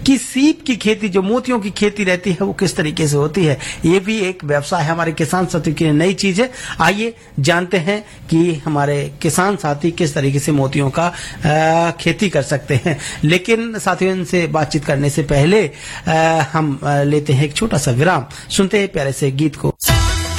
कि सीप की खेती, जो मोतियों की खेती रहती है, वो किस तरीके से होती है। ये भी एक व्यवसाय है हमारे किसान साथियों के लिए, नई चीज है। आइए जानते हैं कि हमारे किसान साथी किस तरीके से मोतियों का खेती कर सकते हैं। लेकिन साथियों, इनसे बातचीत करने से पहले हम लेते हैं एक छोटा सा विराम, सुनते हैं प्यारे से गीत को।